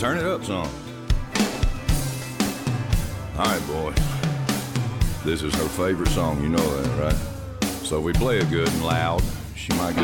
Turn it up some. All right, boy. This is her favorite song, you know that, right? So if we play it good and loud, she might get